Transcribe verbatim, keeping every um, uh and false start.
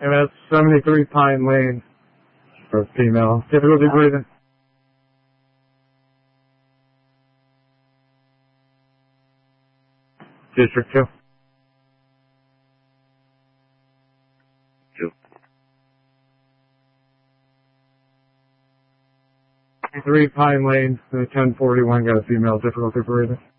And that's seventy-three Pine Lane for a female. Difficulty breathing. District two. Two. Three Pine Lane, ten forty-one, got a female, difficulty breathing.